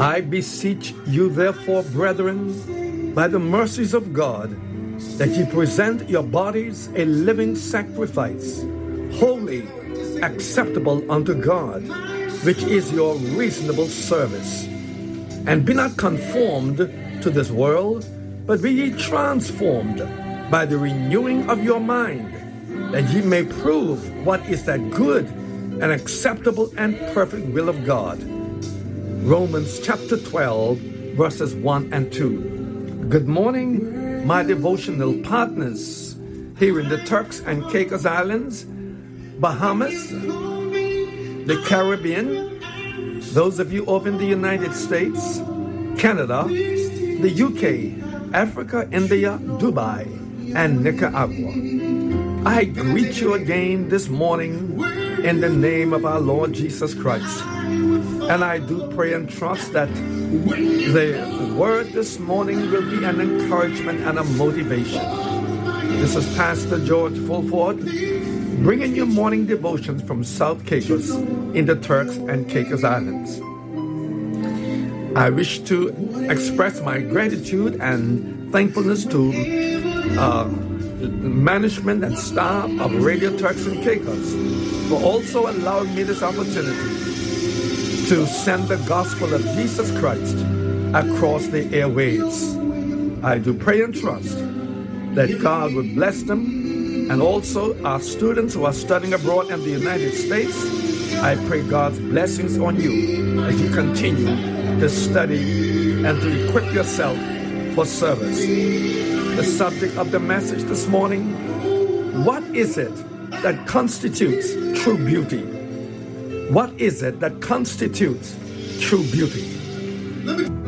I beseech you, therefore, brethren, by the mercies of God, that ye present your bodies a living sacrifice, holy, acceptable unto God, which is your reasonable service. And be not conformed to this world, but be ye transformed by the renewing of your mind, that ye may prove what is that good and acceptable and perfect will of God. Romans chapter 12, verses 1 and 2. Good morning, my devotional partners here in the Turks and Caicos Islands, Bahamas, the Caribbean, those of you over in the United States, Canada, the UK, Africa, India, Dubai, and Nicaragua. I greet you again this morning in the name of our Lord Jesus Christ. And I do pray and trust that the word this morning will be an encouragement and a motivation. This is Pastor George Fulford, bringing you morning devotions from South Caicos in the Turks and Caicos Islands. I wish to express my gratitude and thankfulness to management and staff of Radio Turks and Caicos for also allowing me this opportunity to send the gospel of Jesus Christ across the airwaves. I do pray and trust that God would bless them, and also our students who are studying abroad in the United States. I pray God's blessings on you as you continue to study and to equip yourself for service. The subject of the message this morning: what is it that constitutes true beauty? What is it that constitutes true beauty?